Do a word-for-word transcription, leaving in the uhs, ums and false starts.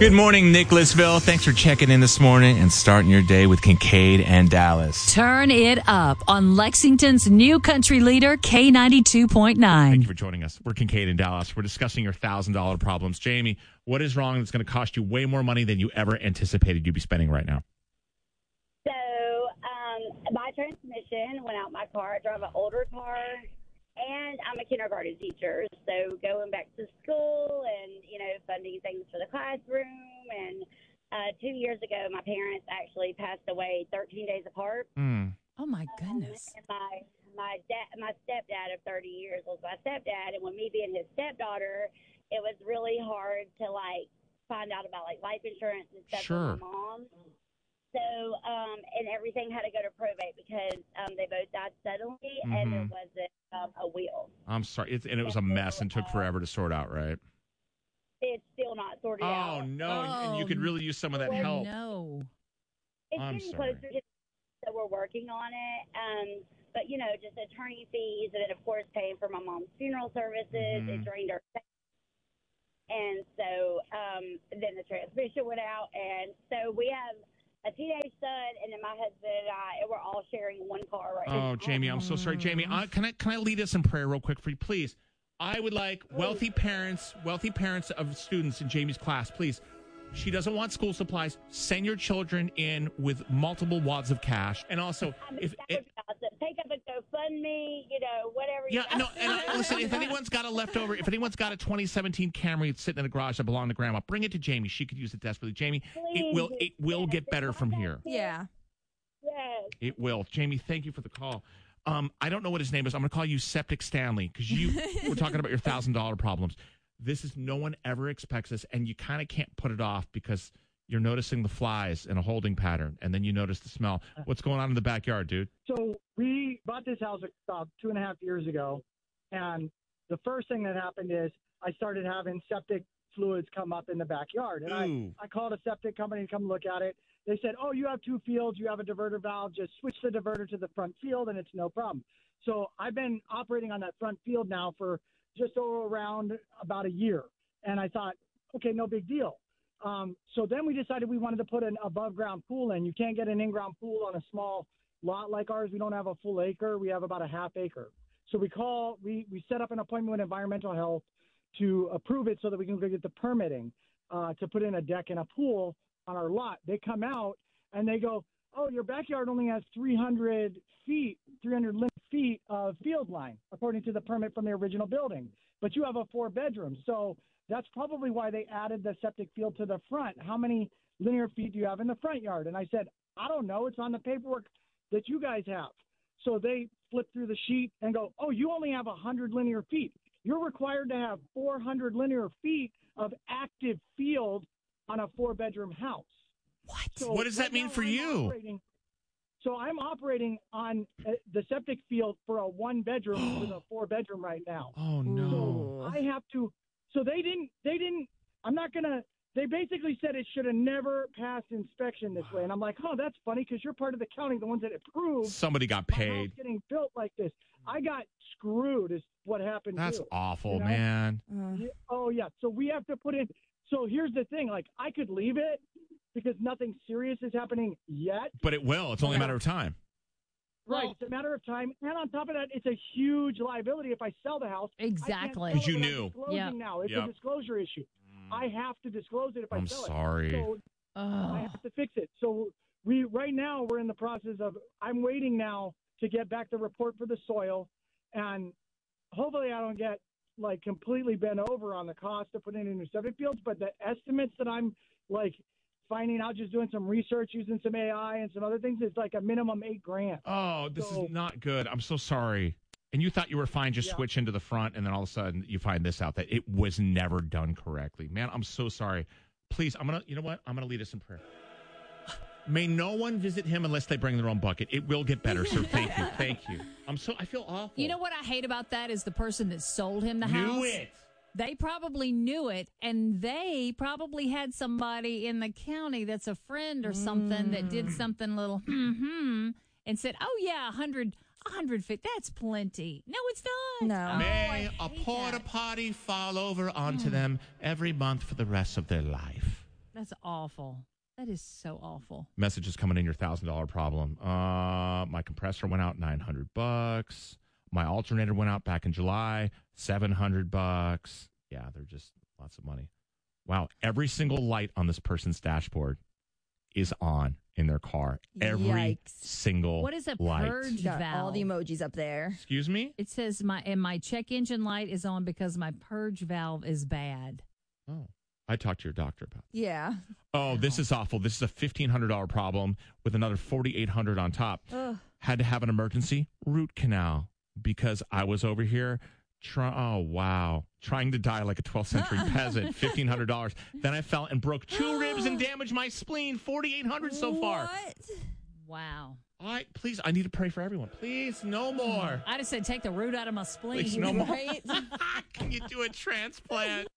Good morning, Nicholasville. Thanks for checking in this morning and starting your day with Kincaid and Dallas. Turn it up on Lexington's new country leader, K ninety-two point nine. Thank you for joining us. We're Kincaid and Dallas. We're discussing your one thousand dollars problems. Jamie, what is wrong that's going to cost you way more money than you ever anticipated you'd be spending right now? So, um, my transmission went out my car. I drive an older car, and I'm a kindergarten teacher. So, going back to school and, you know, funding things for the classroom. And uh, two years ago, my parents actually passed away thirteen days apart. Mm. Oh, my goodness. Um, and my my dad, my stepdad of thirty years was my stepdad. And with me being his stepdaughter, it was really hard to, like, find out about, like, life insurance and stuff Sure. with my mom. So, um, and everything had to go to probate because um, they both died suddenly, Mm-hmm. and there wasn't um, a will. I'm sorry. It's, and it was a mess and took forever to sort out, right? It's still not sorted out. Oh, no. And, and you could really use some of that Oh, help. no. It's I'm getting sorry. closer to, so we're working on it. Um, but, you know, just attorney fees, and then, of course, paying for my mom's funeral services. Mhm. It drained our And so um, then the transmission went out. And so we have a teenage son, and then my husband and I, and we're all sharing one car right now. Oh, Jamie, I'm so sorry. Jamie, I, can I can I lead us in prayer real quick for you, please? I would like wealthy parents, wealthy parents of students in Jamie's class, please. She doesn't want school supplies. Send your children in with multiple wads of cash. And also, I mean, if that it, would be awesome. Take up a GoFundMe, you know, whatever. yeah, you no, and uh, listen, if anyone's got a leftover, if anyone's got a twenty seventeen Camry that's sitting in the garage that belonged to Grandma, bring it to Jamie. She could use it desperately. Jamie, it will it will get better from here. Yeah. Yes. It will. Jamie, thank you for the call. Um, I don't know what his name is. I'm going to call you Septic Stanley because you were talking about your one thousand dollars problems. This is no one ever expects this, and you kind of can't put it off because you're noticing the flies in a holding pattern, and then you notice the smell. What's going on in the backyard, dude? So we bought this house about two and a half years ago, and the first thing that happened is I started having septic fluids come up in the backyard. And Ooh. I, I called a septic company to come look at it. They said, oh, you have two fields, you have a diverter valve, just switch the diverter to the front field, and it's no problem. So I've been operating on that front field now for just over around about a year. And I thought, okay, no big deal. Um, so then we decided we wanted to put an above-ground pool in. You can't get an in-ground pool on a small lot like ours. We don't have a full acre. We have about a half acre. So we call, we, we set up an appointment with environmental health to approve it so that we can go get the permitting uh, to put in a deck and a pool on our lot. They come out and they go, oh, your backyard only has three hundred feet, three hundred linear feet of field line, according to the permit from the original building. But you have a four bedroom. So that's probably why they added the septic field to the front. How many linear feet do you have in the front yard? And I said, I don't know. It's on the paperwork that you guys have. So they flip through the sheet and go, oh, you only have one hundred linear feet. You're required to have four hundred linear feet of active field on a four-bedroom house. What? So What does that right mean now for I'm you? operating- So I'm operating on uh, the septic field for a one-bedroom with a four-bedroom right now. Oh, no. So I have to. So they didn't. They didn't. I'm not gonna. They basically said it should have never passed inspection this way, and I'm like, oh, that's funny because you're part of the county, the ones that approved Somebody got my house paid. getting built like this. I got screwed. Is what happened. That's too. awful, You know? man. Yeah, oh yeah. So we have to put in. So here's the thing. Like I could leave it because nothing serious is happening yet. But it will. It's only a matter of time. Right. It's a matter of time. And on top of that, it's a huge liability if I sell the house. Exactly. I can't 'Cause sell you it without knew. disclosing Yep. now. It's Yep. a disclosure issue. I have to disclose it if I I'm sell sorry. it. So I Oh. have to fix it. So we right now we're in the process of I'm waiting now to get back the report for the soil, and hopefully I don't get like completely bent over on the cost of putting in new septic fields. But the estimates that I'm like finding out, just doing some research using some A I and some other things, is like a minimum eight grand. Oh, this So- is not good. I'm so sorry. And you thought you were fine, just Yeah. switch into the front, and then all of a sudden you find this out that it was never done correctly. Man, I'm so sorry. Please, I'm going to, you know what? I'm going to lead us in prayer. May no one visit him unless they bring their own bucket. It will get better, sir. Thank you. Thank you. I'm so, I feel awful. You know what I hate about that is the person that sold him the house. Knew it. They probably knew it, and they probably had somebody in the county that's a friend or something that did something little hmm and said, "Oh yeah, a hundred, a hundred feet. That's plenty." No, it's not. No. Oh, May I a hate porta that. potty fall over onto them every month for the rest of their life. That's awful. That is so awful. Message is coming in, your thousand dollar problem. Uh, my compressor went out nine hundred bucks. My alternator went out back in July, seven hundred bucks. Yeah, they're just lots of money. Wow, every single light on this person's dashboard is on in their car. Every Yikes. single What is a light. purge Got valve? all the emojis up there. Excuse me? It says my and my check engine light is on because my purge valve is bad. Oh, I talked to your doctor about that. Yeah. Oh, this is awful. This is a fifteen hundred dollars problem with another forty-eight hundred dollars on top. Ugh. Had to have an emergency root canal because I was over here try- oh, wow. Trying to die like a twelfth century peasant, fifteen hundred dollars. Then I fell and broke two ribs and damaged my spleen, forty-eight hundred dollars so far. What? Wow. All right, please, I need to pray for everyone. Please, no more. I just said take the root out of my spleen. Please, no more. Right? Can you do a transplant?